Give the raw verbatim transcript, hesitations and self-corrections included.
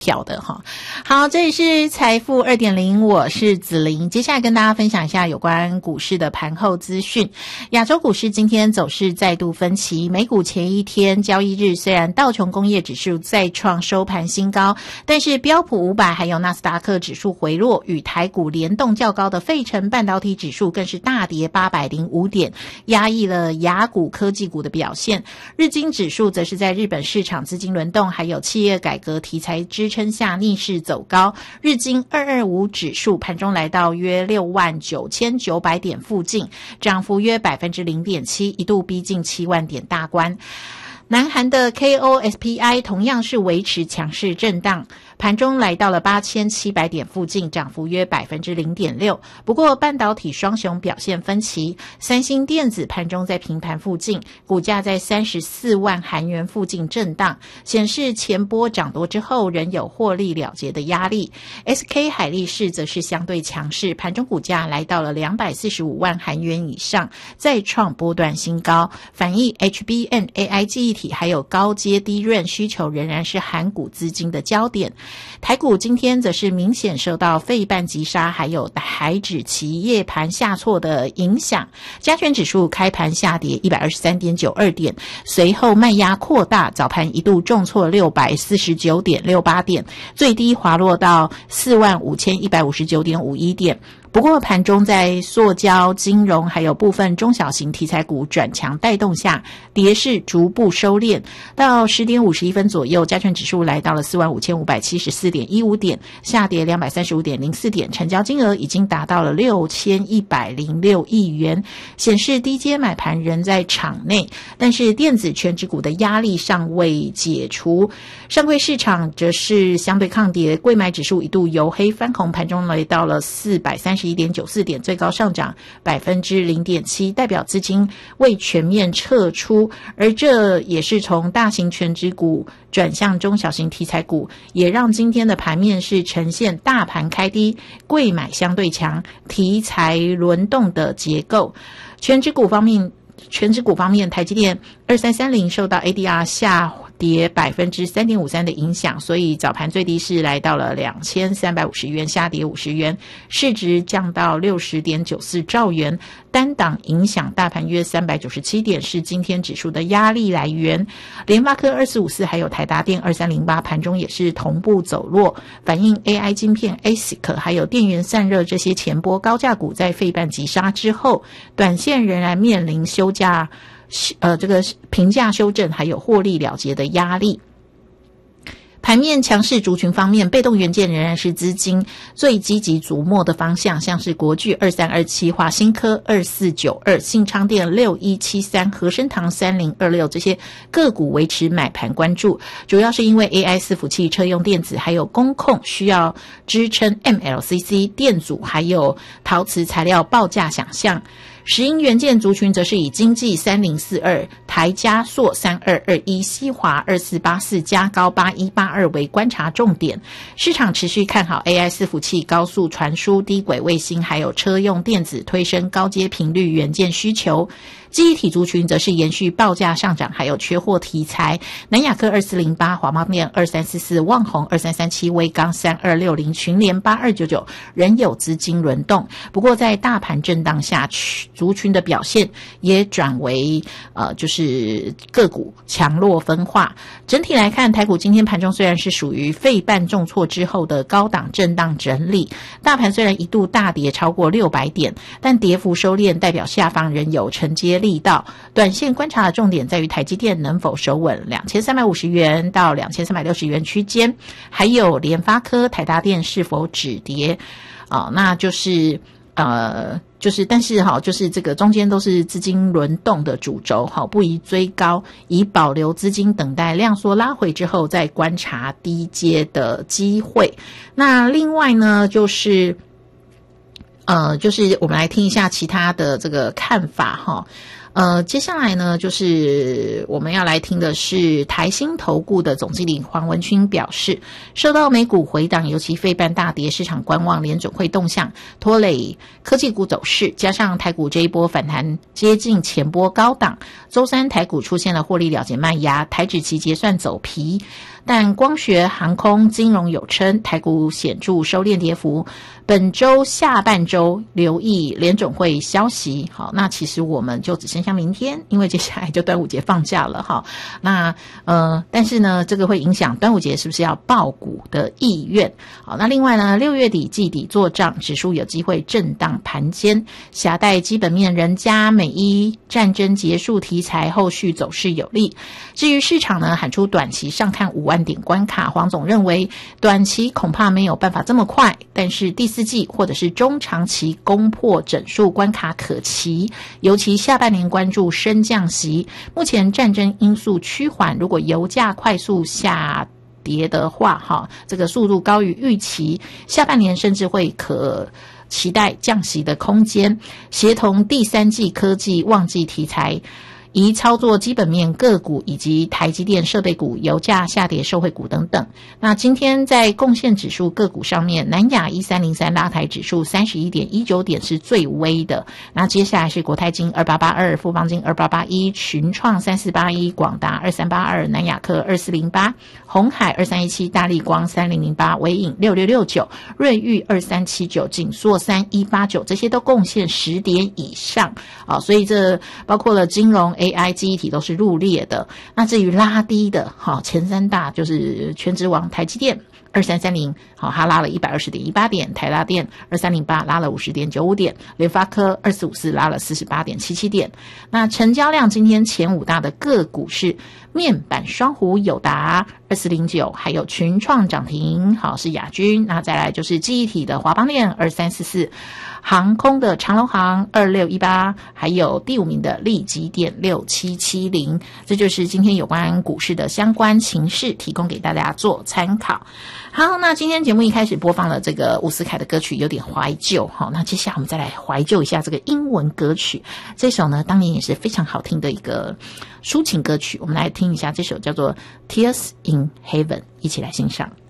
跳的哈。好，这里是财富 二点零， 我是子琳，接下来跟大家分享一下有关股市的盘后资讯。亚洲股市今天走势再度分歧，美股前一天交易日虽然道琼工业指数再创收盘新高，但是标普五百还有纳斯达克指数回落，与台股联动较高的费城半导体指数更是大跌八百零五点，压抑了亚股科技股的表现。日经指数则是在日本市场资金轮动还有企业改革题材支撑下逆势走高，日经二二五指数盘中来到约六万九千九百点附近，涨幅约 百分之零点七， 一度逼近七万点大关。南韩的 K O S P I 同样是维持强势震荡，盘中来到了八千七百点附近，涨幅约 百分之零点六。 不过半导体双雄表现分歧，三星电子盘中在平盘附近，股价在三十四万韩元附近震荡，显示前波涨多之后仍有获利了结的压力。 S K 海力士则是相对强势，盘中股价来到了两百四十五万韩元以上，再创波段新高，反映 H B M A I 记忆体还有高阶低润需求仍然是韩股资金的焦点。台股今天则是明显受到费半急杀还有台指期夜盘下挫的影响，加权指数开盘下跌 一百二十三点九二点，随后卖压扩大，早盘一度重挫六百四十九点六八点，最低滑落到四万五千一百五十九点五一点。不过盘中在塑胶、金融还有部分中小型题材股转强带动下，跌势逐步收敛，到十点五十一分左右，加权指数来到了四万五千五百七十四点一五点，下跌两百三十五点零四点，成交金额已经达到了六千一百零六亿元，显示低阶买盘仍在场内，但是电子权值股的压力尚未解除。上柜市场则是相对抗跌，柜买指数一度由黑翻红，盘中来到了四百三十一点九四点，最高上涨 百分之零点七， 代表资金未全面撤出，而这也是从大型权值股转向中小型题材股，也让今天的盘面是呈现大盘开低，柜买相对强，题材轮动的结构。权值股方面权值股方面，台积电二三三零受到 A D R 下跌 百分之三点五三 的影响，所以早盘最低是来到了两千三百五十元，下跌五十元，市值降到 六十点九四兆元，单档影响大盘约三百九十七点，是今天指数的压力来源。联发科二四五四还有台达电二三零八盘中也是同步走弱，反映 A I 晶片 A S I C 还有电源散热这些前波高价股在费半急杀之后，短线仍然面临休假呃，这个评价修正还有获利了结的压力。盘面强势族群方面，被动元件仍然是资金最积极琢磨的方向，像是国巨二三二七、华新科二四九二、信昌电六一七三、和生堂三零二六这些个股维持买盘关注，主要是因为 A I 伺服器、车用电子还有工控需要支撑 M L C C 电阻还有陶瓷材料报价想象。石英元件族群则是以经济三零四二、台嘉硕三二二一、西华二四八四、嘉高八一八二为观察重点。市场持续看好 A I 伺服器、高速传输、低轨卫星还有车用电子推升高阶频率元件需求。记忆体族群则是延续报价上涨还有缺货题材，南亚科二四零八、华邦电二三四四、旺宏二三三七、威刚三二六零、群联八二九九仍有资金轮动。不过在大盘震荡下，族群的表现也转为呃，就是个股强弱分化。整体来看，台股今天盘中虽然是属于费半重挫之后的高档震荡整理，大盘虽然一度大跌超过六百点，但跌幅收敛，代表下方仍有承接力道。短线观察的重点在于台积电能否守稳两千三百五十元到两千三百六十元区间，还有联发科、台达电是否止跌啊、呃？那就是呃，就是但是哈，就是这个中间都是资金轮动的主轴，好，不宜追高，以保留资金等待量缩拉回之后再观察低阶的机会。那另外呢，就是呃，就是我们来听一下其他的这个看法哈。 呃，接下来呢，就是我们要来听的是台新投顾的总经理黄文勋表示，受到美股回档，尤其费半大跌，市场观望联准会动向，拖累科技股走势，加上台股这一波反弹接近前波高档，周三台股出现了获利了结卖压，台指期结算走皮，但光学、航空、金融有撑，台股显著收敛跌幅。本周下半周留意联准会消息。好，那其实我们就只剩下明天，因为接下来就端午节放假了哈。那呃，但是呢，这个会影响端午节是不是要抱股的意愿。好，那另外呢，六月底季底作账，指数有机会震荡盘间，狭待基本面人家美伊战争结束题材后续走势有利。至于市场呢，喊出短期上看五万点关卡，黄总认为短期恐怕没有办法这么快，但是第四季或者是中长期攻破整数关卡可期，尤其下半年关注升降息。目前战争因素趋缓，如果油价快速下跌的话，哈，这个速度高于预期，下半年甚至会可期待降息的空间，协同第三季科技旺季题材，宜操作基本面个股以及台积电设备股、油价下跌受惠股等等。那今天在贡献指数个股上面，南亚一三零三拉抬指数 三十一点一九 点是最微的。那接下来是国泰金二八八二、富邦金二八八一、群创三四八一、广达二三八二、南亚科二四零八、鸿海二三一七、大立光三零零八、伟影六六六九、瑞昱二三七九、景硕三一八九，这些都贡献十点以上啊，所以这包括了金融、A I 记忆体都是入列的。那至于拉低的，好，前三大就是全职王台积电二三三零，好，它拉了 一百二十点一八 点，台达电二三零八拉了 五十点九五 点，联发科二四五四拉了 四十八点七七 点。那成交量今天前五大的个股是面板双虎友达二四零九，还有群创涨停，好，是亚军。那再来就是记忆体的华邦电二三四四，航空的长荣航二六一八，还有第五名的力积电六七七零。这就是今天有关股市的相关情势，提供给大家做参考。好，那今天节目一开始播放了这个伍思凯的歌曲，有点怀旧。好，那接下来我们再来怀旧一下这个英文歌曲。这首呢，当年也是非常好听的一个抒情歌曲。我们来听一下这首叫做 Tears in Heaven， 一起来欣赏。